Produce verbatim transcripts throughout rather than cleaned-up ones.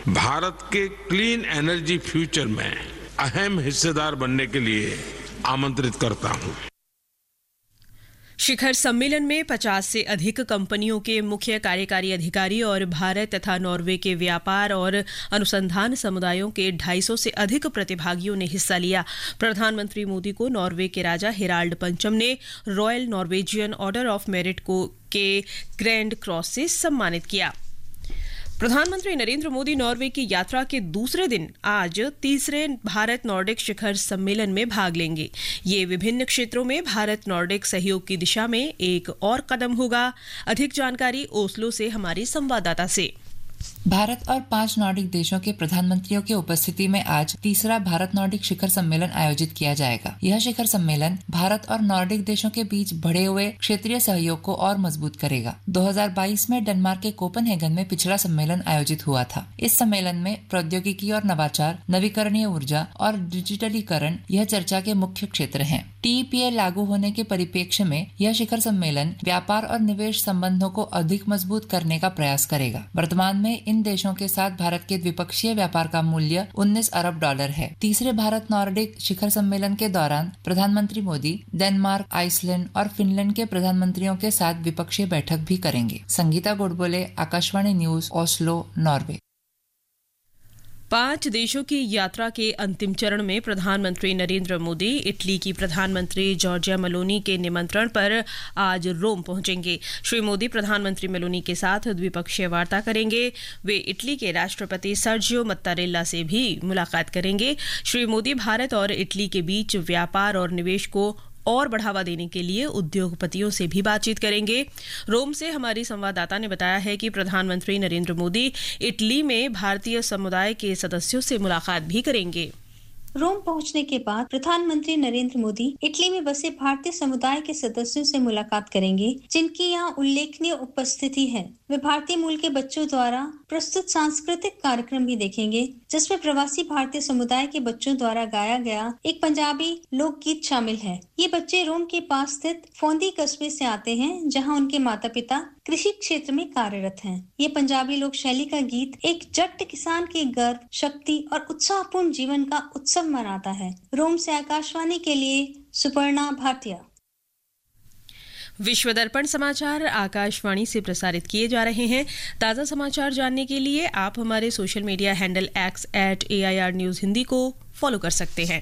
भारत के clean energy future में अहम हिस्सेदार बनने के लिए आमंत्रित करता हूं। शिखर सम्मेलन में पचास से अधिक कंपनियों के मुख्य कार्यकारी अधिकारी और भारत तथा नॉर्वे के व्यापार और अनुसंधान समुदायों के ढाई सौ से अधिक प्रतिभागियों ने हिस्सा लिया। प्रधानमंत्री मोदी को नॉर्वे के राजा हेराल्ड पंचम ने royal Norwegian order of merit को के ग्रैंड क्रॉस से सम्मानित किया। प्रधानमंत्री नरेंद्र मोदी नॉर्वे की यात्रा के दूसरे दिन आज तीसरे भारत नॉर्डिक शिखर सम्मेलन में भाग लेंगे। ये विभिन्न क्षेत्रों में भारत नॉर्डिक सहयोग की दिशा में एक और कदम होगा। अधिक जानकारी ओस्लो से हमारी संवाददाता से। भारत और पांच नॉर्डिक देशों के प्रधानमंत्रियों की उपस्थिति में आज तीसरा भारत नॉर्डिक शिखर सम्मेलन आयोजित किया जाएगा। यह शिखर सम्मेलन भारत और नॉर्डिक देशों के बीच बढ़े हुए क्षेत्रीय सहयोग को और मजबूत करेगा। दो हज़ार बाईस में डेनमार्क के कोपेनहेगन में पिछला सम्मेलन आयोजित हुआ था। इस सम्मेलन में प्रौद्योगिकी और नवाचार, नवीकरणीय ऊर्जा और डिजिटलीकरण यह चर्चा के मुख्य क्षेत्र हैं। टीईपीए लागू होने के परिप्रेक्ष्य में यह शिखर सम्मेलन व्यापार और निवेश संबंधों को अधिक मजबूत करने का प्रयास करेगा। वर्तमान में इन देशों के साथ भारत के द्विपक्षीय व्यापार का मूल्य उन्नीस अरब डॉलर है। तीसरे भारत नॉर्डिक शिखर सम्मेलन के दौरान प्रधानमंत्री मोदी डेनमार्क, आइसलैंड और फिनलैंड के प्रधानमंत्रियों के साथ द्विपक्षीय बैठक भी करेंगे। Sangeeta Godbole, Akashvani news, Oslo, Norway. पांच देशों की यात्रा के अंतिम चरण में प्रधानमंत्री नरेंद्र मोदी इटली की प्रधानमंत्री जॉर्जिया मेलोनी के निमंत्रण पर आज रोम पहुंचेंगे। श्री मोदी प्रधानमंत्री मेलोनी के साथ द्विपक्षीय वार्ता करेंगे। वे इटली के राष्ट्रपति सर्जियो मत्तारेला से भी मुलाकात करेंगे। श्री मोदी भारत और इटली के बीच व्यापार और निवेश को और बढ़ावा देने के लिए उद्योगपतियों से भी बातचीत करेंगे। रोम से हमारी संवाददाता ने बताया है कि प्रधानमंत्री नरेंद्र मोदी इटली में भारतीय समुदाय के सदस्यों से मुलाकात भी करेंगे। रोम पहुंचने के बाद प्रधानमंत्री नरेंद्र मोदी इटली में बसे भारतीय समुदाय के सदस्यों से मुलाकात करेंगे, जिनकी यहां उल्लेखनीय उपस्थिति है। वे भारतीय मूल के बच्चों द्वारा प्रस्तुत सांस्कृतिक कार्यक्रम भी देखेंगे, जिसमें प्रवासी भारतीय समुदाय के बच्चों द्वारा गाया गया एक पंजाबी लोकगीत शामिल है। ये बच्चे रोम के पास स्थित फोंदी कस्बे से आते हैं, जहां उनके माता पिता कृषि क्षेत्र में कार्यरत हैं। ये पंजाबी लोक शैली का गीत एक जट किसान के गर्व, शक्ति और उत्साहपूर्ण जीवन का उत्सव मनाता है। रोम से आकाशवाणी के लिए सुपर्णा भाटिया। विश्व दर्पण समाचार आकाशवाणी से प्रसारित किए जा रहे हैं। ताज़ा समाचार जानने के लिए आप हमारे social media handle x eight A I R news Hindi को फॉलो कर सकते हैं।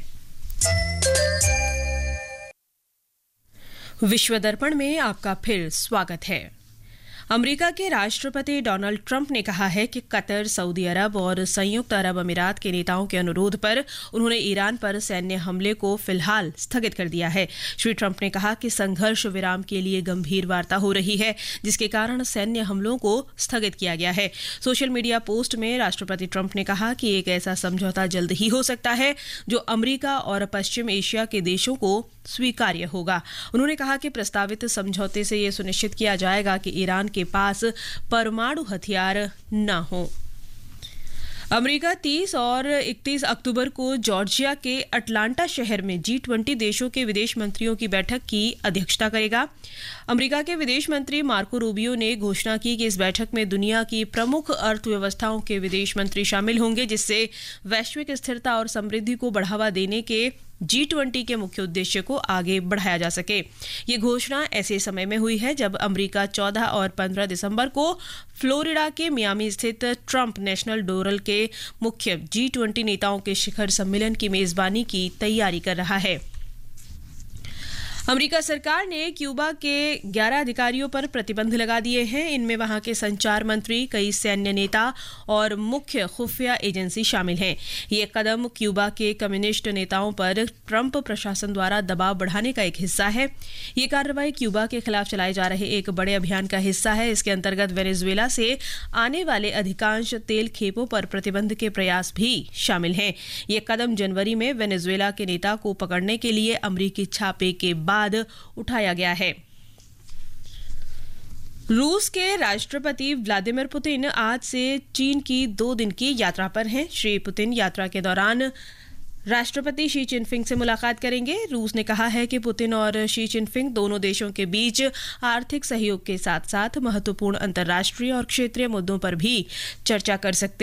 विश्व दर्पण में आपका फिर स्वागत है। अमेरिका के राष्ट्रपति डोनाल्ड ट्रंप ने कहा है कि कतर, सऊदी अरब और संयुक्त अरब अमीरात के नेताओं के अनुरोध पर उन्होंने ईरान पर सैन्य हमले को फिलहाल स्थगित कर दिया है। श्री ट्रंप ने कहा कि संघर्ष विराम के लिए गंभीर वार्ता हो रही है, जिसके कारण सैन्य हमलों को स्थगित किया गया है। सोशल मीडिया पोस्ट में राष्ट्रपति ट्रंप ने कहा कि एक ऐसा समझौता जल्द ही हो सकता है जो अमेरिका और पश्चिम एशिया के देशों को स्वीकार्य होगा। उन्होंने कहा कि प्रस्तावित समझौते से यह सुनिश्चित किया जाएगा कि ईरान के पास परमाणु हथियार न हो। अमेरिका तीस और इकतीस अक्टूबर को जॉर्जिया के अटलांटा शहर में जी ट्वेंटी देशों के विदेश मंत्रियों की बैठक की अध्यक्षता करेगा। अमेरिका के विदेश मंत्री मार्को रूबियो ने घोषणा की कि इस बैठक में दुनिया की प्रमुख अर्थव्यवस्थाओं के विदेश मंत्री शामिल होंगे, जिससे वैश्विक स्थिरता और समृद्धि को बढ़ावा देने के जी ट्वेंटी के मुख्य उद्देश्य को आगे बढ़ाया जा सके। ये घोषणा ऐसे समय में हुई है जब अमेरिका चौदह और पंद्रह दिसंबर को फ्लोरिडा के मियामी स्थित ट्रंप नेशनल डोरल के मुख्य जी ट्वेंटी नेताओं के शिखर सम्मेलन की मेजबानी की तैयारी कर रहा है। अमेरिका सरकार ने क्यूबा के ग्यारह अधिकारियों पर प्रतिबंध लगा दिए हैं। इनमें वहां के संचार मंत्री, कई सैन्य नेता और मुख्य खुफिया एजेंसी शामिल हैं। ये कदम क्यूबा के कम्युनिस्ट नेताओं पर ट्रंप प्रशासन द्वारा दबाव बढ़ाने का एक हिस्सा है। ये कार्रवाई क्यूबा के खिलाफ चलाए जा रहे एक बड़े अभियान का हिस्सा है। इसके अंतर्गत वेनेजुएला से आने वाले अधिकांश तेल खेपों पर प्रतिबंध के प्रयास भी शामिल हैं। ये कदम जनवरी में वेनेजुएला के नेता को पकड़ने के लिए अमेरिकी छापे के बाद उठाया गया है। रूस के राष्ट्रपति व्लादिमीर पुतिन आज से चीन की दो दिन की यात्रा पर हैं। श्री पुतिन यात्रा के दौरान राष्ट्रपति शी चिनफिंग से मुलाकात करेंगे। रूस ने कहा है कि पुतिन और शी चिनफिंग दोनों देशों के बीच आर्थिक सहयोग के साथ साथ महत्वपूर्ण अंतर्राष्ट्रीय और क्षेत्रीय मुद्दों पर भी चर्चा कर सकते